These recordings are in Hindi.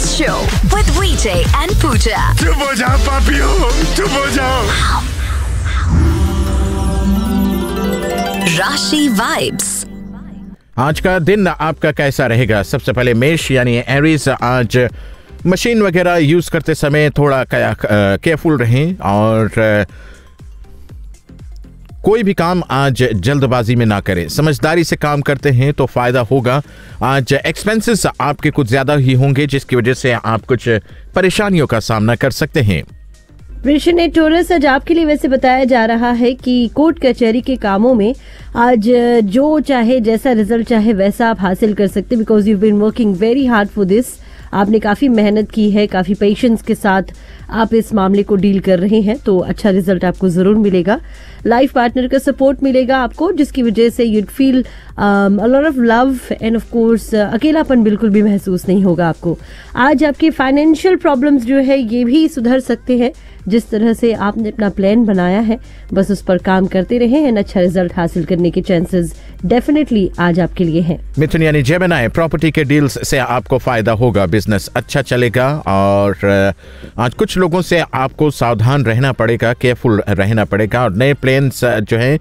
Breakfast Show with VJ and Pooja. चुप हो जाओ पापियो, चुप हो जाओ। राशि वाइब्स। आज का दिन आपका कैसा रहेगा? सबसे पहले मेष यानी एरीज, आज मशीन वगैरह यूज करते समय थोड़ा केयरफुल रहें और कोई भी काम आज जल्दबाजी में ना करें। समझदारी से काम करते हैं तो फायदा होगा। आज एक्सपेंसेस आपके कुछ ज्यादा ही होंगे जिसकी वजह से आप कुछ परेशानियों का सामना कर सकते हैं। वृश्चिक ने टोरस, आज आपके लिए वैसे बताया जा रहा है कि कोर्ट कचहरी के कामों में आज जो चाहे, जैसा रिजल्ट चाहे वैसा आप हासिल कर सकते, because you been working very hard for this. आपने काफी मेहनत की है, काफी पेशेंस के साथ आप इस मामले को डील कर रहे हैं, तो अच्छा रिजल्ट आपको जरूर मिलेगा। लाइफ पार्टनर का सपोर्ट मिलेगा आपको, जिसकी वजह से you'd feel a lot of love end of course अकेलापन बिल्कुल भी महसूस नहीं होगा आपको। आज आपकी फाइनेंशियल प्रॉब्लम्स जो है ये भी सुधर सकते हैं। जिस तरह से आपने अपना प्लान बनाया है बस उस पर काम करते रहे एंड अच्छा रिजल्ट हासिल करने के चांसेस डेफिनेटली आज आपके लिए हैं। मिथुन यानी जेमिनी, प्रॉपर्टी के डील्स से आपको फायदा होगा, बिजनेस अच्छा चलेगा और आज कुछ लोगों से आपको सावधान रहना पड़ेगा, केयरफुल रहना पड़ेगा और नए प्लान्स जो हैं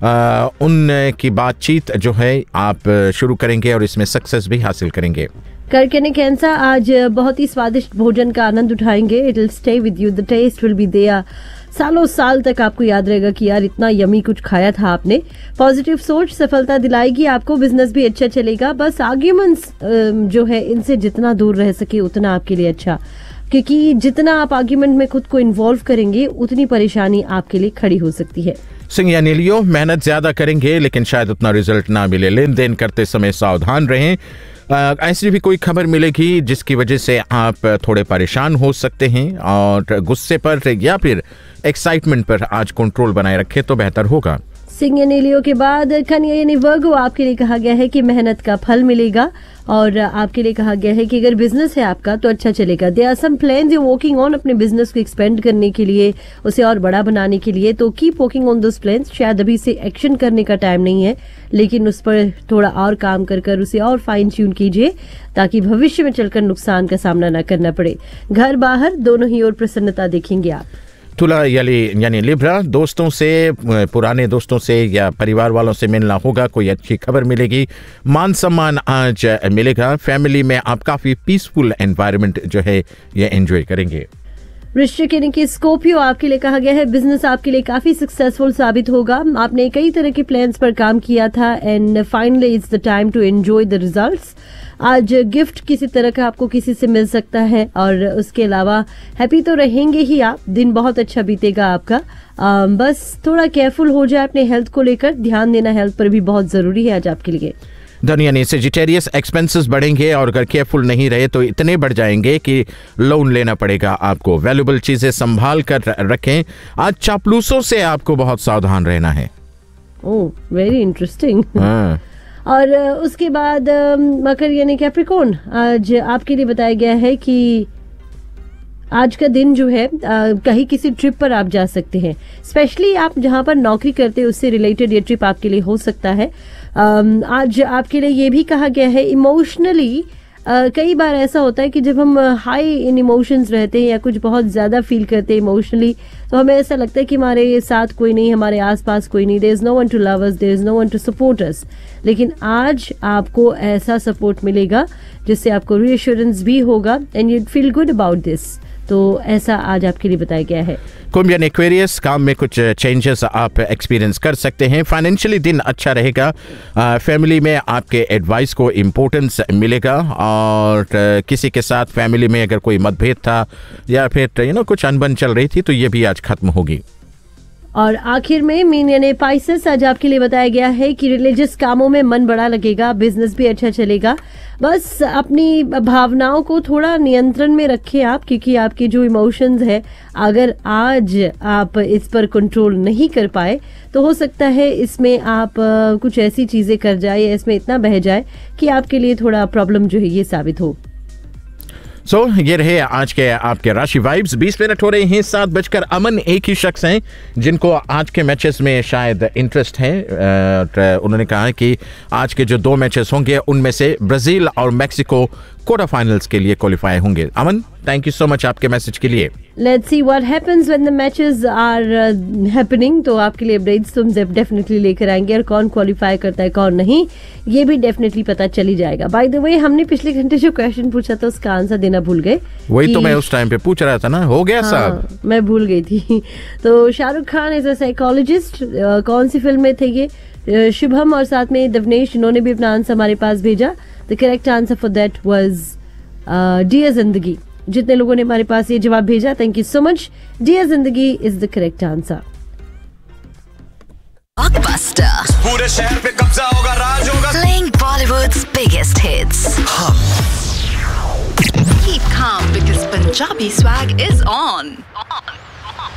उनकी बातचीत जो है आप शुरू करेंगे और इसमें सक्सेस भी हासिल करेंगे। करके ने कैंसर, आज बहुत ही स्वादिष्ट भोजन का आनंद उठाएंगे। It will stay with you, the test will be there. सालों साल तक आपको याद रहेगा कि यार इतना यमी कुछ खाया था आपने। पॉजिटिव सोच सफलता दिलाएगी आपको, बिजनेस भी अच्छा चलेगा। बस आर्ग्यूमेंट्स जो है इनसे जितना दूर रह सके उतना आपके लिए अच्छा, क्योंकि जितना आप आर्ग्यूमेंट में खुद को इन्वॉल्व करेंगे उतनी परेशानी आपके लिए खड़ी हो सकती है। सिंह यानी लियो, मेहनत ज्यादा करेंगे लेकिन शायद उतना रिजल्ट ना मिले। लेन देन करते समय सावधान रहें। ऐसी भी कोई खबर मिलेगी जिसकी वजह से आप थोड़े परेशान हो सकते हैं और गुस्से पर या फिर एक्साइटमेंट पर आज कंट्रोल बनाए रखें तो बेहतर होगा। सिंह यानी लियो के बाद कन्या यानी वर्गो, आपके लिए कहा गया है कि मेहनत का फल मिलेगा और आपके लिए कहा गया है कि अगर बिजनेस है आपका तो अच्छा चलेगा। There are some plans you working on अपने बिजनेस को एक्सपेंड करने के लिए, उसे और बड़ा बनाने के लिए, तो keep working on those plans. शायद अभी से एक्शन करने का टाइम नहीं है लेकिन उस पर थोड़ा और काम कर उसे और फाइन ट्यून कीजिए ताकि भविष्य में चलकर नुकसान का सामना न करना पड़े। घर बाहर दोनों ही ओर प्रसन्नता देखेंगे आप। तुला यानी लिब्रा, दोस्तों से, पुराने दोस्तों से या परिवार वालों से मिलना होगा, कोई अच्छी खबर मिलेगी, मान सम्मान आज मिलेगा। फैमिली में आप काफी पीसफुल एनवायरनमेंट जो है ये एंजॉय करेंगे। वृश्चिक यानी कि स्कॉर्पियो, आपके लिए कहा गया है बिजनेस आपके लिए काफी सक्सेसफुल साबित होगा। आपने कई तरह के प्लान्स पर काम किया था and finally it's the time to enjoy the results. आज गिफ्ट किसी तरह का आपको किसी से मिल सकता है और उसके अलावा हैप्पी तो रहेंगे ही आप। दिन बहुत अच्छा बीतेगा आपका। बस थोड़ा केयरफुल हो जाए अपने हेल्थ को लेकर, ध्यान देना हेल्थ पर भी बहुत जरूरी है आज आपके लिए। दुनिया ने सेजिटेरियस, एक्सपेंसेस बढ़ेंगे और अगर केयरफुल नहीं रहे तो इतने बढ़ जाएंगे कि लोन लेना पड़ेगा आपको। वैल्यूएबल चीजें संभाल कर रखें। आज चापलूसों से आपको बहुत सावधान रहना है। ओह, वेरी इंटरेस्टिंग। और उसके बाद मकर यानी कैप्रिकॉर्न, आज आपके लिए बताया गया है कि आज का दिन जो है कहीं किसी ट्रिप पर आप जा सकते हैं। स्पेशली आप जहां पर नौकरी करते हैं उससे रिलेटेड ये ट्रिप आपके लिए हो सकता है। आज आपके लिए ये भी कहा गया है इमोशनली, कई बार ऐसा होता है कि जब हम हाई इन इमोशंस रहते हैं या कुछ बहुत ज्यादा फील करते हैं इमोशनली, तो हमें ऐसा लगता है कि हमारे साथ कोई नहीं, हमारे आसपास कोई नहीं, there is no one two love us, there is no one two support us. लेकिन आज आपको ऐसा सपोर्ट मिलेगा जिससे आपको रीअश्योरेंस भी होगा and you feel good about this. तो ऐसा आज आपके लिए बताया गया है। कुंभ यानी एक्वेरियस, काम में कुछ चेंजेस आप एक्सपीरियंस कर सकते हैं। फाइनेंशियली दिन अच्छा रहेगा। फैमिली में आपके एडवाइस को इम्पोर्टेंस मिलेगा और किसी के साथ फैमिली में अगर कोई मतभेद था या फिर कुछ अनबन चल रही थी तो ये भी आज खत्म होगी। और आखिर में मीन यानी पाइसेस, आज आपके लिए बताया गया है कि रिलीजियस कामों में मन बड़ा लगेगा, बिजनेस भी अच्छा चलेगा। बस अपनी भावनाओं को थोड़ा नियंत्रण में रखें आप, क्योंकि आपके जो इमोशंस है अगर आज आप इस पर कंट्रोल नहीं कर पाए तो हो सकता है इसमें आप कुछ ऐसी चीजें कर जाए या इसमें इतना बह जाए कि आपके लिए थोड़ा प्रॉब्लम जो है ये साबित हो। ये रहे आज के आपके राशि वाइब्स। 20 मिनट हो रहे हैं 7 अमन एक ही शख्स हैं जिनको आज के मैचेस में शायद इंटरेस्ट है। उन्होंने कहा कि आज के जो 2 मैचेस होंगे उनमें से ब्राजील और मैक्सिको क्वार्टर फाइनल्स के लिए क्वालिफाई होंगे। अमन, थैंक यू सो मच आपके मैसेज के लिए। Let's see what happens when the matches are happening. तो आपके लिए अपडेट्स तुम डेफिनेटली लेकर आएंगे, और कौन क्वालिफाई करता है कौन नहीं ये भी डेफिनेटली पता चली जाएगा। बाय द वे, हमने पिछले घंटे जो क्वेश्चन पूछा था उसका आंसर देना भूल गए। वही तो मैं उस टाइम पे पूछ रहा था ना, हो गया साहब। मैं भूल गई थी। तो Shahrukh Khan as a psychologist, कौन सी फिल्म में थे ये? शुभम और साथ में दवनेश, इन्होंने भी अपना आंसर हमारे पास भेजा। The correct answer for that was dear जिंदगी। जितने लोगों ने हमारे पास ये जवाब भेजा, thank you so much. Dear जिंदगी is the correct answer. Blockbuster. पूरे शहर पे कब्जा होगा, राज होगा। Playing Bollywood's biggest hits. Keep calm because Punjabi swag is on.